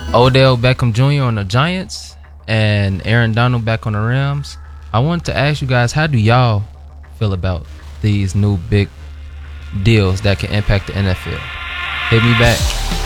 Odell Beckham Jr. on the Giants and Aaron Donald back on the Rams. I wanted to ask you guys, how do y'all feel about these new big deals that can impact the NFL? Hit me back.